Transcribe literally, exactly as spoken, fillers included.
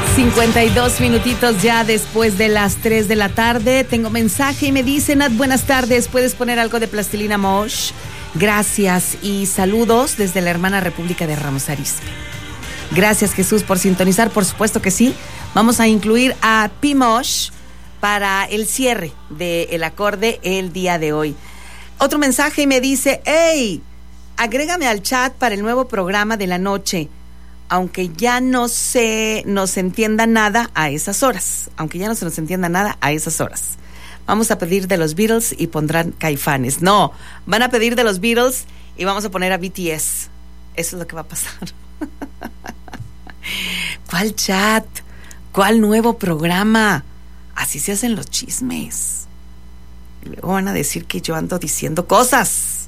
cincuenta y dos minutitos ya después de las tres de la tarde. Tengo mensaje y me dice: Nat, buenas tardes, ¿puedes poner algo de Plastilina Mosh? Gracias y saludos desde la hermana República de Ramos Arizpe. Gracias, Jesús, por sintonizar. Por supuesto que sí. Vamos a incluir a P-Mosh para el cierre del acorde el día de hoy. Otro mensaje y me dice: hey, agrégame al chat para el nuevo programa de la noche, aunque ya no se nos entienda nada a esas horas. Aunque ya no se nos entienda nada a esas horas. Vamos a pedir de los Beatles y pondrán Caifanes. No, van a pedir de los Beatles y vamos a poner a B T S. Eso es lo que va a pasar. ¿Cuál chat? ¿Cuál nuevo programa? Así se hacen los chismes. Y luego van a decir que yo ando diciendo cosas.